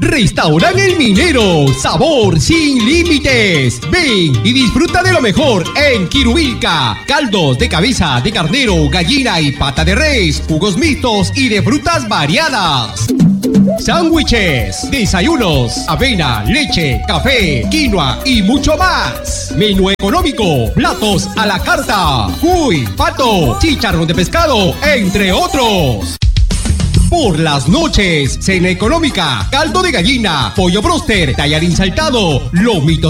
Restaurante El Minero, sabor sin límites. Ven y disfruta de lo mejor en Quirubilca. Caldos de cabeza de carnero, gallina y pata de res, jugos mixtos y de frutas variadas. Sándwiches, desayunos, avena, leche, café, quinoa y mucho más. Menú económico, platos a la carta, cuy, pato, chicharrón de pescado, entre otros. Por las noches, cena económica, caldo de gallina, pollo bróster, tallarín saltado, lomitos